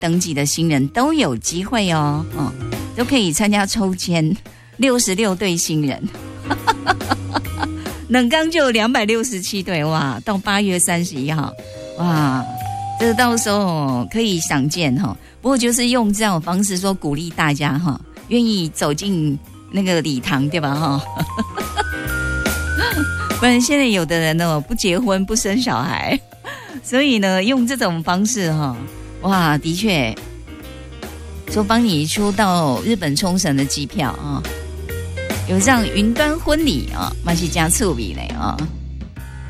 登记的新人都有机会哦，都可以参加抽签，66对新人，冷刚就有267对，哇，到8月31号，哇，这个到时候可以赏见哈。不过就是用这种方式说鼓励大家哈，愿意走进那个礼堂，对吧哈？不然现在有的人呢不结婚不生小孩，所以呢用这种方式哈，哇，的确说帮你出到日本冲绳的机票啊，有这样云端婚礼啊，蛮是加醋比嘞啊。